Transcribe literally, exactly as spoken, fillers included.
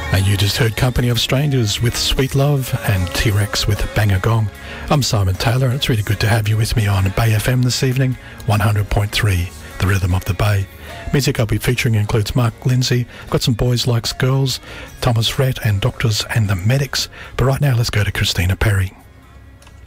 And you just heard Company of Strangers with Sweet Love and T-Rex with Bang a Gong. I'm Simon Taylor, and it's really good to have you with me on Bay F M this evening, one hundred point three, the rhythm of the Bay. Music I'll be featuring includes Mark Lindsay, got some Boys Likes Girls, Thomas Rhett and Doctors and the Medics. But right now, let's go to Christina Perri.